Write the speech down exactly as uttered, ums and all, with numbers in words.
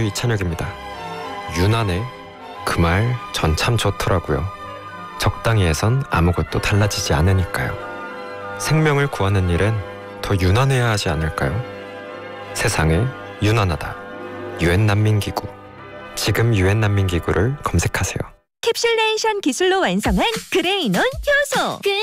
이찬혁입니다. 유난해? 그 말 전 참 좋더라고요. 적당히 해선 아무것도 달라지지 않으니까요. 생명을 구하는 일엔 더 유난해야 하지 않을까요? 세상에 유난하다. 유엔 난민기구. 지금 유엔 난민기구를 검색하세요. 캡슐레이션 기술로 완성한 그레이논 효소.